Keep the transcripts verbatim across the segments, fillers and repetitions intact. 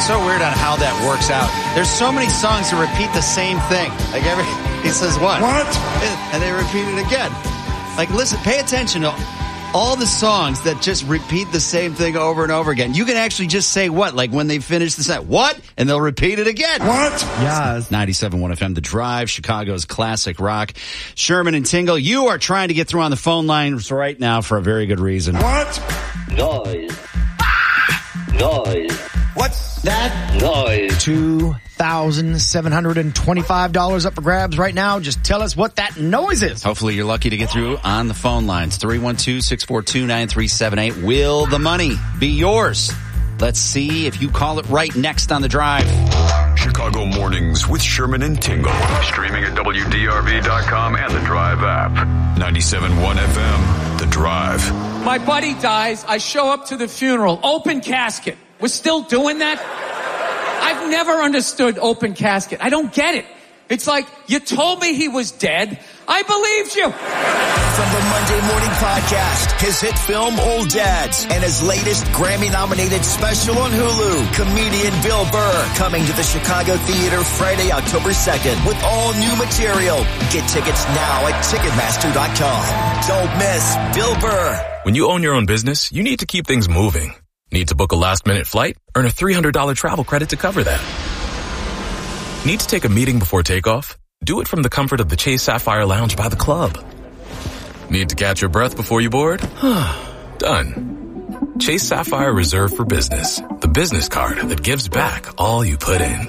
so weird on how that works out. There's so many songs that repeat the same thing. Like every, he says what? What? And they repeat it again. Like, listen, pay attention to all the songs that just repeat the same thing over and over again. You can actually just say what? Like when they finish the set, what? And they'll repeat it again. What? Yes. ninety-seven point one F M, The Drive, Chicago's classic rock. Sherman and Tingle, you are trying to get through on the phone lines right now for a very good reason. What? Noise. Noise. What's that? Noise. two thousand seven hundred twenty-five dollars up for grabs right now. Just tell us what that noise is. Hopefully you're lucky to get through on the phone lines. three one two, six four two, nine three seven eight. Will the money be yours? Let's see if you call it right next on The Drive. Chicago Mornings with Sherman and Tingle. Streaming at W D R V dot com and the Drive app. ninety-seven point one F M, The Drive. My buddy dies. I show up to the funeral. Open casket. We're still doing that? I've never understood open casket. I don't get it. It's like, you told me he was dead. I believed you. From the Monday Morning Podcast, his hit film Old Dads, and his latest Grammy-nominated special on Hulu, comedian Bill Burr, coming to the Chicago Theater Friday, October second, with all new material. Get tickets now at Ticketmaster dot com. Don't miss Bill Burr. When you own your own business, you need to keep things moving. Need to book a last-minute flight? Earn a three hundred dollars travel credit to cover that. Need to take a meeting before takeoff? Do it from the comfort of the Chase Sapphire Lounge by the club. Need to catch your breath before you board? Done. Chase Sapphire Reserve for Business, the business card that gives back all you put in.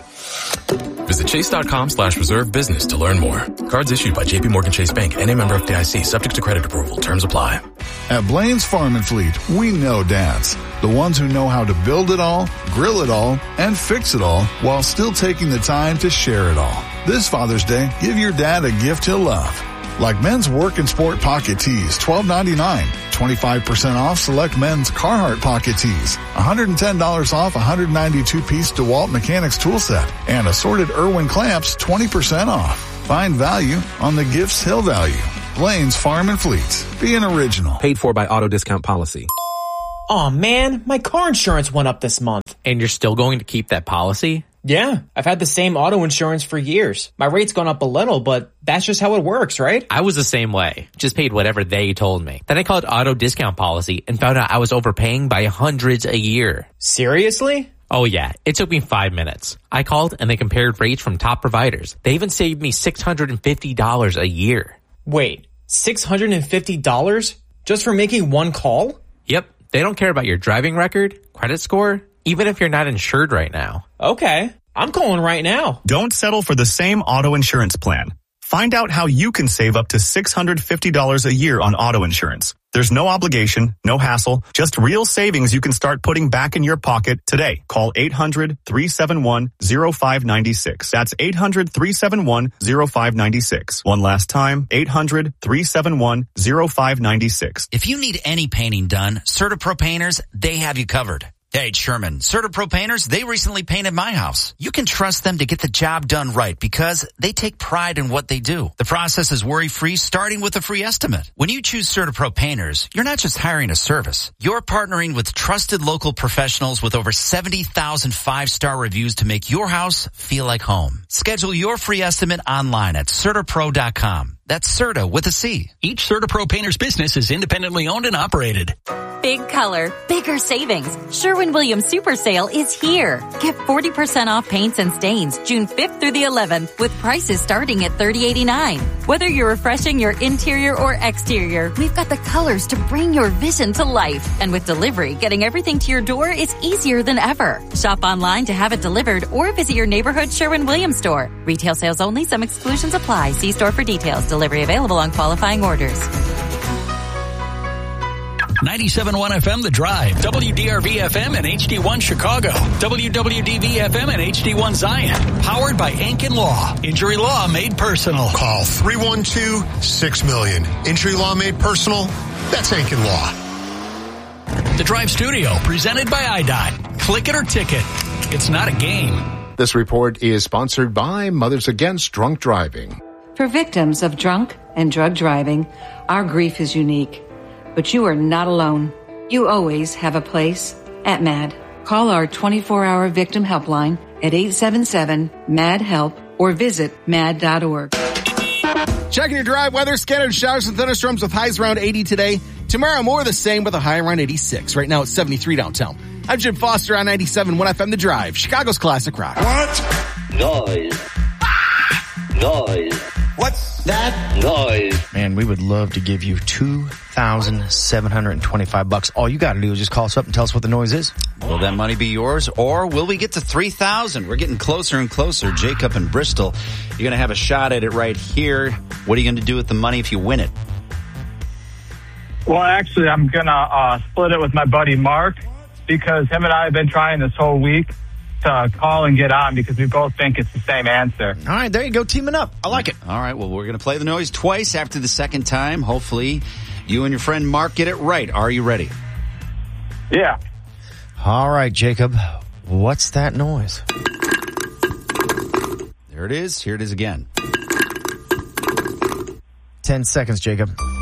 Visit chase.com slash reserve business to learn more. Cards issued by J P Morgan Chase Bank and a member of F D I C, subject to credit approval. Terms apply. At Blaine's Farm and Fleet, we know dads. The ones who know how to build it all, grill it all, and fix it all while still taking the time to share it all. This Father's Day, give your dad a gift he'll love. Like men's work and sport pocket tees, twelve ninety-nine. twenty-five percent off select men's Carhartt pocket tees. one hundred ten dollars off a one hundred ninety-two piece DeWalt Mechanics tool set. And assorted Irwin clamps, twenty percent off. Find value on the gifts he'll value. Blaine's Farm and Fleet. Be an original. Paid for by auto discount policy. Aw, man, my car insurance went up this month. And you're still going to keep that policy? Yeah, I've had the same auto insurance for years. My rate's gone up a little, but that's just how it works, right? I was the same way. Just paid whatever they told me. Then I called auto discount policy and found out I was overpaying by hundreds a year. Seriously? Oh yeah, it took me five minutes. I called and they compared rates from top providers. They even saved me six hundred fifty dollars a year. Wait, six hundred fifty dollars just for making one call? Yep, they don't care about your driving record, credit score, even if you're not insured right now. Okay, I'm calling right now. Don't settle for the same auto insurance plan. Find out how you can save up to six hundred fifty dollars a year on auto insurance. There's no obligation, no hassle, just real savings you can start putting back in your pocket today. Call eight hundred, three seven one, zero five nine six. That's eight hundred, three seven one, zero five nine six. One last time, eight hundred, three seven one, zero five nine six. If you need any painting done, CertaPro Painters, they have you covered. Hey, it's Sherman. CertaPro Painters, they recently painted my house. You can trust them to get the job done right because they take pride in what they do. The process is worry-free, starting with a free estimate. When you choose CertaPro Painters, you're not just hiring a service. You're partnering with trusted local professionals with over seventy thousand five-star reviews to make your house feel like home. Schedule your free estimate online at CertaPro dot com. That's Certa with a C. Each CertaPro Painters business is independently owned and operated. Big color, bigger savings. Sherwin-Williams Super Sale is here. Get forty percent off paints and stains June fifth through the eleventh with prices starting at thirty eighty-nine. Whether you're refreshing your interior or exterior, we've got the colors to bring your vision to life. And with delivery, getting everything to your door is easier than ever. Shop online to have it delivered or visit your neighborhood Sherwin-Williams store. Retail sales only. Some exclusions apply. See store for details. Delivery available on qualifying orders. ninety-seven point one F M, The Drive, W D R V F M and H D one Chicago, W W D V F M and H D one Zion, powered by Ankin Law. Injury law made personal. Call three one two, six million. Injury law made personal? That's Ankin Law. The Drive Studio, presented by I D O T. Click it or ticket. It's not a game. This report is sponsored by Mothers Against Drunk Driving. For victims of drunk and drug driving, our grief is unique. But you are not alone. You always have a place at M A D. Call our twenty-four hour victim helpline at eight seven seven, M A D, HELP or visit mad dot org. Checking your drive weather, scattered showers and thunderstorms with highs around eighty today. Tomorrow, more of the same with a high around eighty-six. Right now, it's seventy-three downtown. I'm Jim Foster on ninety-seven point one F M The Drive, Chicago's classic rock. What? Noise. Noise. What's that? Noise. Man, we would love to give you two thousand seven hundred twenty-five bucks. All you got to do is just call us up and tell us what the noise is. Will that money be yours, or will we get to three thousand? We're getting closer and closer. Jacob and Bristol, you're going to have a shot at it right here. What are you going to do with the money if you win it? Well, actually, I'm going to uh, split it with my buddy Mark, because him and I have been trying this whole week to call and get on because we both think it's the same answer. All right, there you go, teaming up. I like it. All right, well, we're going to play the noise twice. After the second time, hopefully you and your friend Mark get it right. Are you ready? Yeah. All right, Jacob, what's that noise? There it is. Here it is again. Ten seconds, Jacob.